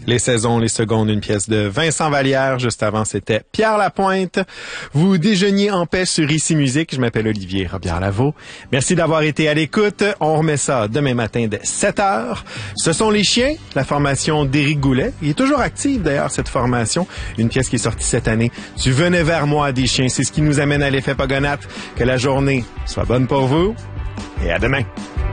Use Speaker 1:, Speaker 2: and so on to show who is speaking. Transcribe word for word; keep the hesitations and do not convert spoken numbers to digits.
Speaker 1: Les saisons, les secondes, une pièce de Vincent Vallière. Juste avant, c'était Pierre Lapointe. Vous déjeuniez en paix sur Ici Musique. Je m'appelle Olivier Robillard-Lavaux. Merci d'avoir été à l'écoute. On remet ça demain matin dès sept heures. Ce sont Les Chiens, la formation d'Éric Goulet. Il est toujours actif d'ailleurs, cette formation. Une pièce qui est sortie cette année. Tu venais vers moi des chiens. C'est ce qui nous amène à l'effet Pogonath. Que la journée soit bonne pour vous et à demain.